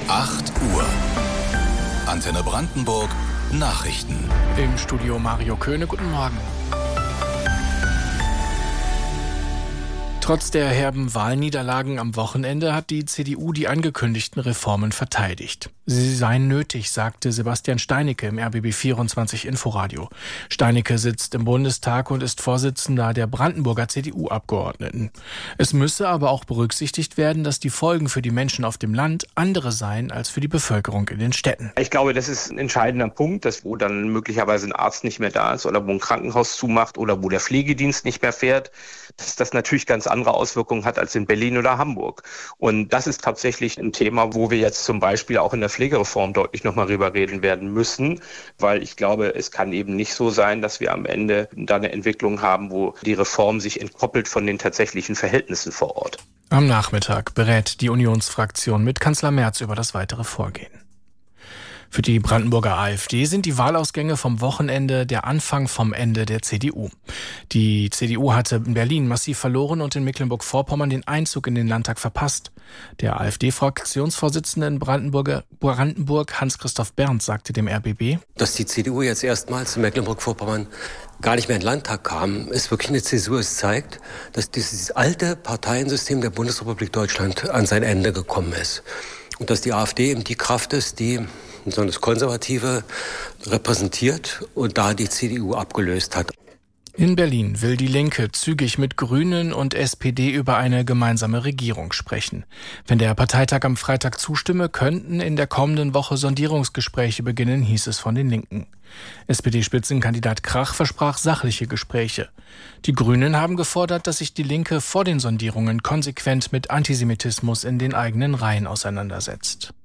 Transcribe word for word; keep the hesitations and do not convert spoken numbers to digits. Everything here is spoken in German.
acht Uhr. Antenne Brandenburg Nachrichten. Im Studio Mario Köhne, guten Morgen. Trotz der herben Wahlniederlagen am Wochenende hat die C D U die angekündigten Reformen verteidigt. Sie seien nötig, sagte Sebastian Steinecke im R B B vierundzwanzig Inforadio. Steinecke sitzt im Bundestag und ist Vorsitzender der Brandenburger C D U-Abgeordneten. Es müsse aber auch berücksichtigt werden, dass die Folgen für die Menschen auf dem Land andere seien als für die Bevölkerung in den Städten. Ich glaube, das ist ein entscheidender Punkt, dass wo dann möglicherweise ein Arzt nicht mehr da ist oder wo ein Krankenhaus zumacht oder wo der Pflegedienst nicht mehr fährt, dass das natürlich ganz andere Auswirkungen hat als in Berlin oder Hamburg. Und das ist tatsächlich ein Thema, wo wir jetzt zum Beispiel auch in der Pflegereform deutlich nochmal drüber reden werden müssen, weil ich glaube, es kann eben nicht so sein, dass wir am Ende da eine Entwicklung haben, wo die Reform sich entkoppelt von den tatsächlichen Verhältnissen vor Ort. Am Nachmittag berät die Unionsfraktion mit Kanzler Merz über das weitere Vorgehen. Für die Brandenburger AfD sind die Wahlausgänge vom Wochenende der Anfang vom Ende der C D U. Die C D U hatte in Berlin massiv verloren und in Mecklenburg-Vorpommern den Einzug in den Landtag verpasst. Der AfD-Fraktionsvorsitzende in Brandenburg, Brandenburg Hans-Christoph Berndt, sagte dem R B B: Dass die C D U jetzt erstmals in Mecklenburg-Vorpommern gar nicht mehr in den Landtag kam, ist wirklich eine Zäsur. Es zeigt, dass dieses alte Parteiensystem der Bundesrepublik Deutschland an sein Ende gekommen ist. Und dass die AfD eben die Kraft ist, die so das Konservative repräsentiert und da die C D U abgelöst hat. In Berlin will die Linke zügig mit Grünen und S P D über eine gemeinsame Regierung sprechen. Wenn der Parteitag am Freitag zustimme, könnten in der kommenden Woche Sondierungsgespräche beginnen, hieß es von den Linken. S P D-Spitzenkandidat Krach versprach sachliche Gespräche. Die Grünen haben gefordert, dass sich die Linke vor den Sondierungen konsequent mit Antisemitismus in den eigenen Reihen auseinandersetzt.